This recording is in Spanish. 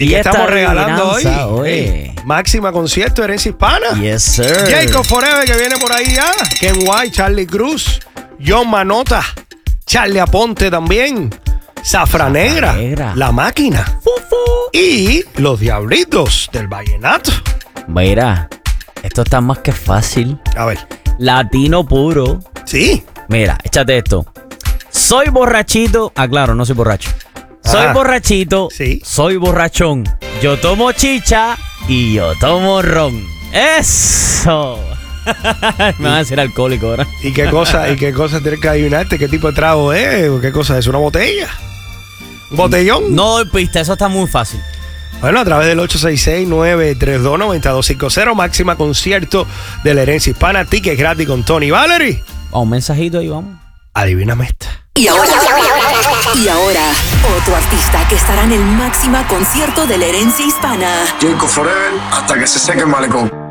¿Y qué estamos regalando hoy? Máxima concierto, herencia hispana. Yes, sir. Jacob Forever, que viene por ahí ya. Ken White, Charlie Cruz, John Manota, Charlie Aponte también, Zafra Negra, La Máquina y los Diablitos del Vallenato. Mira, esto está más que fácil. A ver. Latino puro. Sí. Mira, échate esto. Soy borrachito. Ah, claro, no soy borracho. Soy borrachito. Sí. Soy borrachón. Yo tomo chicha y yo tomo ron. ¡Eso! Me van a decir alcohólico ahora. ¿Y qué cosa tienes que adivinarte? ¿Qué tipo de trago es? ¿Qué cosa es? ¿Una botella? ¿Un botellón? No doy pista, eso está muy fácil. Bueno, a través del 866-932-9250, máxima concierto de la herencia hispana, tickets gratis con Tony Valerie. Un mensajito ahí, vamos. Adivíname esta. Y ahora, otro artista que estará en el máxima concierto de la herencia hispana. Jacob Forever, hasta que se seque el malecón.